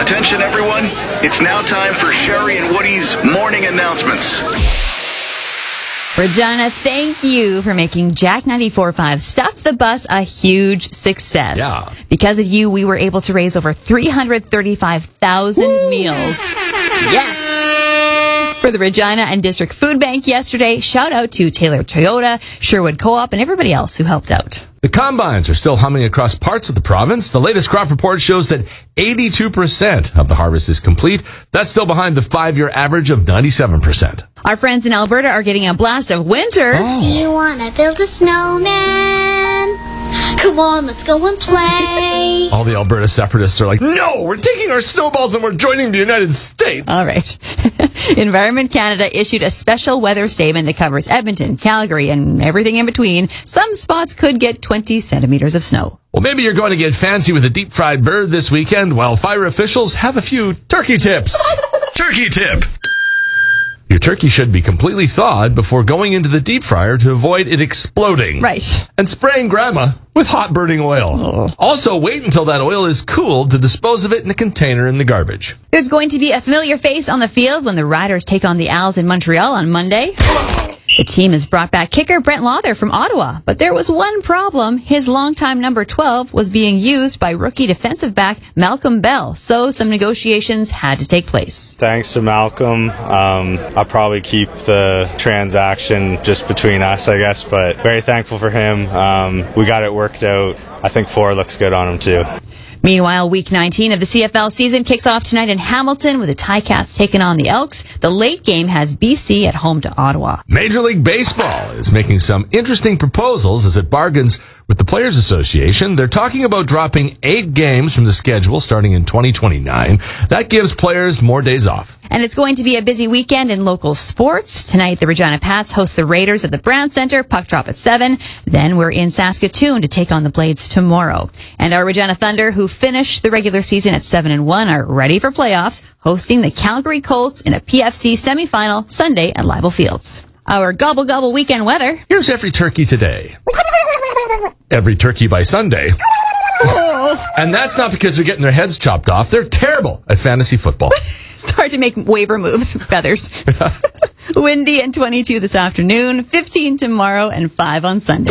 Attention, everyone. It's now time for Sherry and Woody's morning announcements. Regina, thank you for making Jack 94.5 Stuff the Bus a huge success. Yeah. Because of you, we were able to raise over 335,000 meals. Yes! For the Regina and District Food Bank yesterday, shout out to Taylor Toyota, Sherwood Co-op, and everybody else who helped out. The combines are still humming across parts of the province. The latest crop report shows that 82% of the harvest is complete. That's still behind the 5-year average of 97%. Our friends in Alberta are getting a blast of winter. Do you want to build a snowman? Come on, let's go and play. All the Alberta separatists are like, no, we're taking our snowballs and we're joining the United States. All right. Environment Canada issued a special weather statement that covers Edmonton, Calgary, and everything in between. Some spots could get 20 centimeters of snow. Well, maybe you're going to get fancy with a deep-fried bird this weekend, while fire officials have a few turkey tips. Turkey tip. Your turkey should be completely thawed before going into the deep fryer to avoid it exploding. Right. And spraying grandma with hot burning oil. Also, wait until that oil is cooled to dispose of it in a container in the garbage. There's going to be a familiar face on the field when the Riders take on the Als in Montreal on Monday. The team has brought back kicker Brent Lawther from Ottawa, but there was one problem. His longtime number 12 was being used by rookie defensive back Malcolm Bell, so some negotiations had to take place. Thanks to Malcolm. I'll probably keep the transaction just between us, I guess, but very thankful for him. We got it worked out. I think 4 looks good on him, too. Meanwhile, Week 19 of the CFL season kicks off tonight in Hamilton with the Ticats taking on the Elks. The late game has BC at home to Ottawa. Major League Baseball is making some interesting proposals as it bargains with the Players Association. They're talking about dropping 8 games from the schedule starting in 2029. That gives players more days off. And it's going to be a busy weekend in local sports. Tonight, the Regina Pats host the Raiders at the Brown Center. Puck drop at 7. Then we're in Saskatoon to take on the Blades tomorrow. And our Regina Thunder, who finished the regular season at 7-1, are ready for playoffs, hosting the Calgary Colts in a PFC semifinal Sunday at Leibel Fields. Our Gobble Gobble weekend weather. Here's every turkey today. Every turkey by Sunday. And that's not because they're getting their heads chopped off. They're terrible at fantasy football. It's hard to make waiver moves with feathers. Windy and 22 this afternoon, 15 tomorrow, and 5 on Sunday.